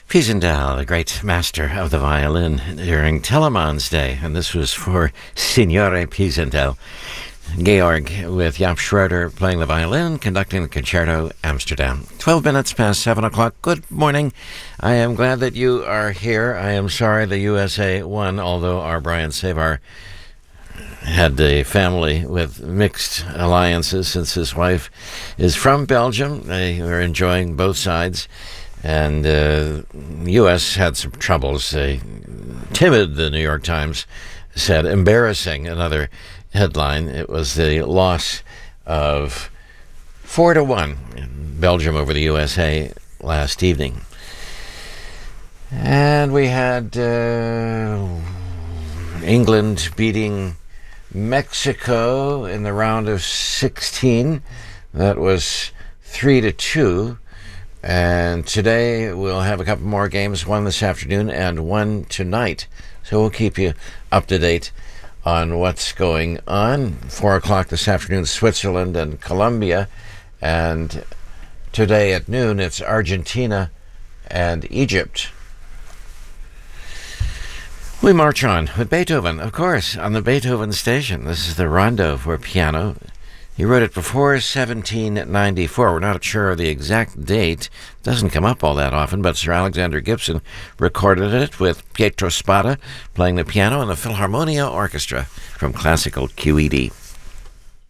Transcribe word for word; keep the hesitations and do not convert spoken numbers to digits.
Pisendal, the great master of the violin during Telemann's day, and this was for Signore Pisendal. Georg with Jaap Schroeder playing the violin, conducting the Concerto Amsterdam. Twelve minutes past seven o'clock. Good morning. I am glad that you are here. I am sorry the U S A won, although our Brian Savar had a family with mixed alliances since his wife is from Belgium. They were enjoying both sides, and uh, the U S had some troubles. They, timid, the New York Times said, embarrassing, another headline. It was the loss of four to one in Belgium over the U S A last evening. And we had uh, England beating Mexico in the round of sixteen. That was three to two. And today we'll have a couple more games, one this afternoon and one tonight. So we'll keep you up to date on what's going on. Four o'clock this afternoon, Switzerland and Colombia. And today at noon, it's Argentina and Egypt. We march on with Beethoven, of course, on the Beethoven station. This is the Rondo for piano. He wrote it before seventeen ninety-four. We're not sure of the exact date. It doesn't come up all that often, but Sir Alexander Gibson recorded it with Pietro Spada playing the piano and the Philharmonia Orchestra from Classical Q E D.